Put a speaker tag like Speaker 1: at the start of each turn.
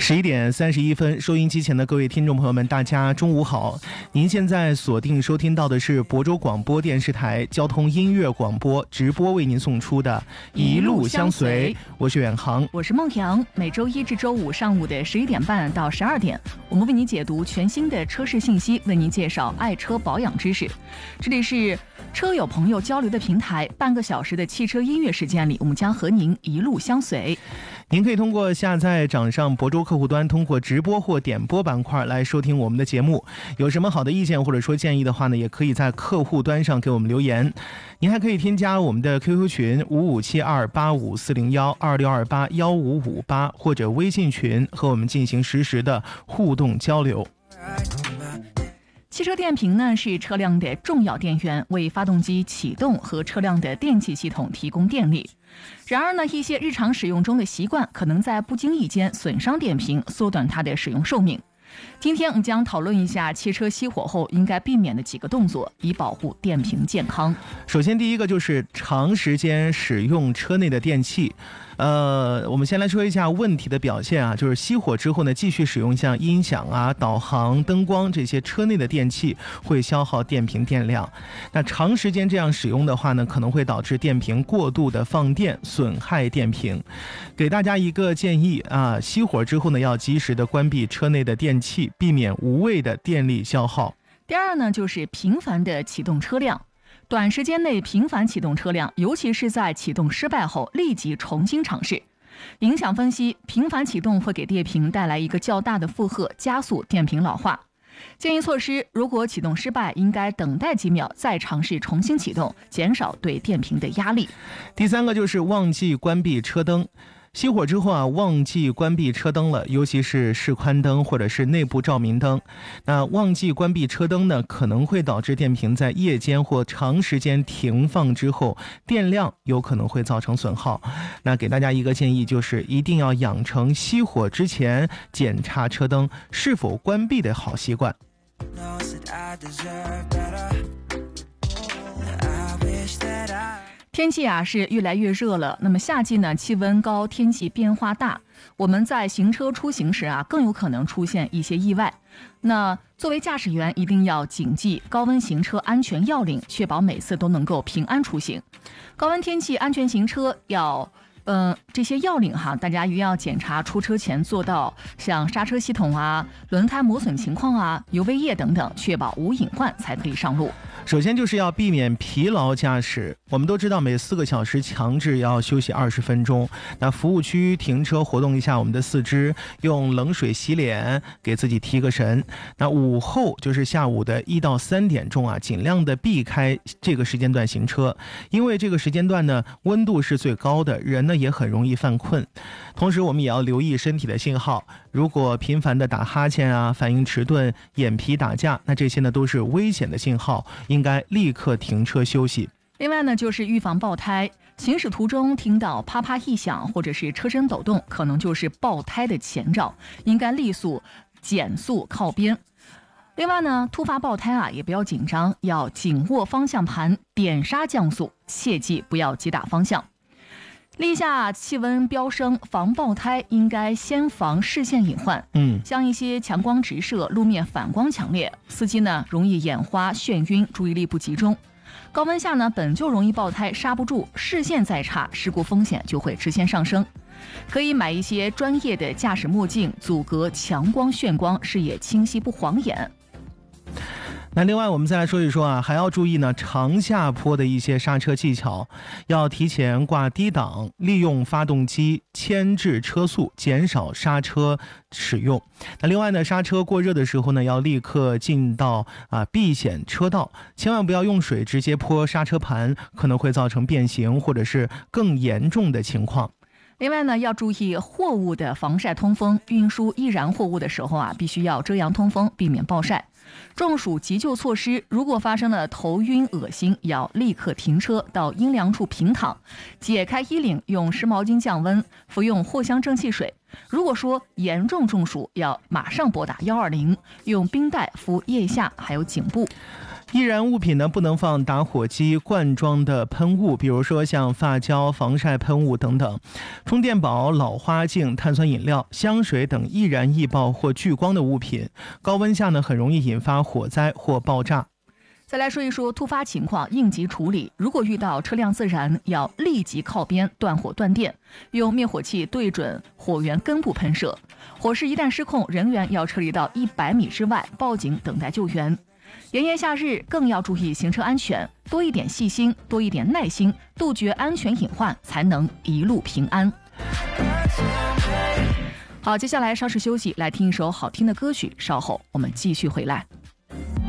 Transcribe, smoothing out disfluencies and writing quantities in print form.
Speaker 1: 11:31，收音机前的各位听众朋友们，大家中午好。您现在锁定收听到的是亳州广播电视台交通音乐广播直播为您送出的一路相随，我是远航，
Speaker 2: 我是孟阳。每周一至周五上午的11点半到12点，我们为您解读全新的车市信息，为您介绍爱车保养知识。这里是车友朋友交流的平台，半个小时的汽车音乐时间里，我们将和您一路相随。
Speaker 1: 您可以通过下载掌上亳州客户端，通过直播或点播板块来收听我们的节目。有什么好的意见或者说建议的话呢，也可以在客户端上给我们留言。您还可以添加我们的 QQ 群557285401262815558，或者微信群和我们进行实时的互动交流。
Speaker 2: 汽车电瓶呢是车辆的重要电源，为发动机启动和车辆的电气系统提供电力。然而呢，一些日常使用中的习惯可能在不经意间损伤电瓶，缩短它的使用寿命。今天我们将讨论一下汽车熄火后应该避免的几个动作，以保护电瓶健康。
Speaker 1: 首先第一个就是长时间使用车内的电器。我们先来说一下问题的表现啊，就是熄火之后呢，继续使用像音响啊、导航、灯光这些车内的电器会消耗电瓶电量。那长时间这样使用的话呢，可能会导致电瓶过度的放电，损害电瓶。给大家一个建议啊，熄火之后呢，要及时的关闭车内的电器，避免无谓的电力消耗。
Speaker 2: 第二呢，就是频繁的启动车辆。短时间内频繁启动车辆，尤其是在启动失败后立即重新尝试。影响分析，频繁启动会给电瓶带来一个较大的负荷，加速电瓶老化。建议措施，如果启动失败，应该等待几秒再尝试重新启动，减少对电瓶的压力。
Speaker 1: 第三个就是忘记关闭车灯。熄火之后啊，忘记关闭车灯了，尤其是示宽灯或者是内部照明灯。那忘记关闭车灯呢，可能会导致电瓶在夜间或长时间停放之后，电量有可能会造成损耗。那给大家一个建议，就是一定要养成熄火之前检查车灯是否关闭的好习惯。
Speaker 2: 天气啊是越来越热了，那么夏季呢气温高，天气变化大，我们在行车出行时啊更有可能出现一些意外。那作为驾驶员一定要谨记高温行车安全要领，确保每次都能够平安出行。高温天气安全行车要这些要领哈，大家一定要检查出车前做到像刹车系统啊、轮胎磨损情况啊、油位液等等，确保无隐患才可以上路。
Speaker 1: 首先就是要避免疲劳驾驶。我们都知道每4个小时强制要休息20分钟。那服务区停车活动一下我们的四肢，用冷水洗脸，给自己提个神。那午后就是下午的1到3点钟啊，尽量的避开这个时间段行车，因为这个时间段呢温度是最高的，人呢也很容易犯困。同时我们也要留意身体的信号，如果频繁的打哈欠啊、反应迟钝、眼皮打架，那这些呢都是危险的信号，应该立刻停车休息。
Speaker 2: 另外呢，就是预防爆胎。行驶途中听到啪啪异响或者是车身抖动，可能就是爆胎的前兆，应该立速减速靠边。另外呢，突发爆胎啊也不要紧张，要紧握方向盘，点刹降速，切记不要急打方向。立夏气温飙升，防爆胎应该先防视线隐患。像一些强光直射、路面反光强烈，司机呢容易眼花、眩晕、注意力不集中。高温下呢，本就容易爆胎，刹不住，视线再差，事故风险就会直线上升。可以买一些专业的驾驶墨镜，阻隔强光、眩光，视野清晰不晃眼。
Speaker 1: 那另外我们再来说一说啊，还要注意呢长下坡的一些刹车技巧，要提前挂低档，利用发动机牵制车速，减少刹车使用。那另外呢，刹车过热的时候呢，要立刻进到避险车道，千万不要用水直接泼刹车盘，可能会造成变形或者是更严重的情况。
Speaker 2: 另外呢，要注意货物的防晒通风，运输易燃货物的时候啊，必须要遮阳通风，避免暴晒。中暑急救措施，如果发生了头晕恶心，要立刻停车到阴凉处平躺，解开衣领，用湿毛巾降温，服用藿香正气水。如果说严重中暑，要马上拨打120，用冰袋敷腋下还有颈部。
Speaker 1: 易燃物品呢，不能放打火机罐装的喷雾，比如说像发胶、防晒喷雾等等。充电宝、老花镜、碳酸饮料、香水等易燃易爆或聚光的物品，高温下呢，很容易引发火灾或爆炸。
Speaker 2: 再来说一说突发情况应急处理，如果遇到车辆自燃，要立即靠边断火断电，用灭火器对准火源根部喷射。火势一旦失控，人员要撤离到100米之外报警等待救援。炎炎夏日更要注意行车安全，多一点细心，多一点耐心，杜绝安全隐患，才能一路平安。好，接下来稍事休息，来听一首好听的歌曲，稍后我们继续回来。